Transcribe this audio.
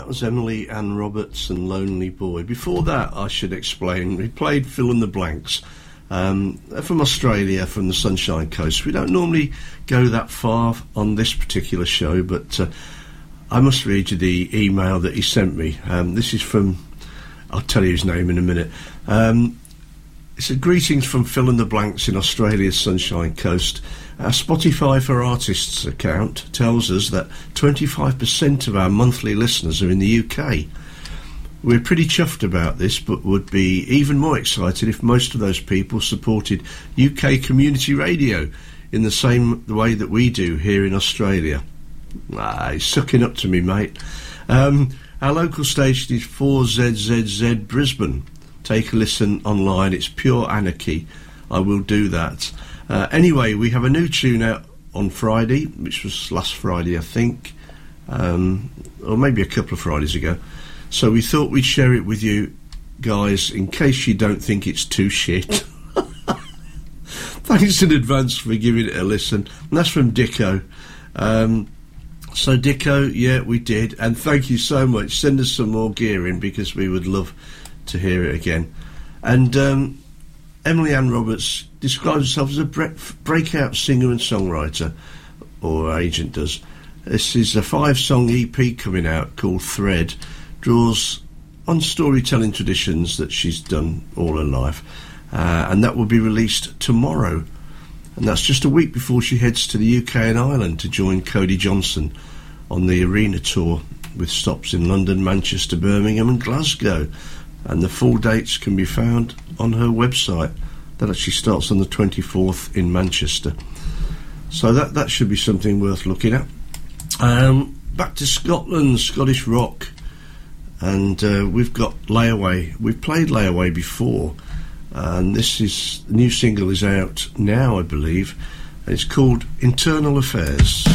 That was Emily Ann Roberts and Lonely Boy. Before that, I should explain, we played Fill in the Blanks from Australia, from the Sunshine Coast. We don't normally go that far on this particular show, but I must read you the email that he sent me. This is from, I'll tell you his name in a minute. It said, greetings from Fill in the Blanks in Australia's Sunshine Coast. Our Spotify for Artists account tells us that 25% of our monthly listeners are in the UK. We're pretty chuffed about this, but would be even more excited if most of those people supported UK community radio in the same way that we do here in Australia. He's sucking up to me, mate. Our local station is 4ZZZ Brisbane. Take a listen online. It's pure anarchy. I will do that. Anyway, we have a new tune out on Friday, which was last Friday, I think, or maybe a couple of Fridays ago. So we thought we'd share it with you guys in case you don't think it's too shit. Thanks in advance for giving it a listen. And that's from Dicko. So Dicko, yeah, we did. And thank you so much. Send us some more gear in because we would love to hear it again. And Emily Ann Roberts describes herself as a breakout singer and songwriter, or her agent does. This is a 5-song EP coming out called Thread. Draws on storytelling traditions that she's done all her life, and that will be released tomorrow, and that's just a week before she heads to the UK and Ireland to join Cody Johnson on the Arena Tour, with stops in London, Manchester, Birmingham and Glasgow. And the full dates can be found on her website. That actually starts on the 24th in Manchester, so that should be something worth looking at. Back to Scotland, Scottish rock. And we've got Layaway. We've played Layaway before, and the new single is out now, I believe, and it's called Internal Affairs.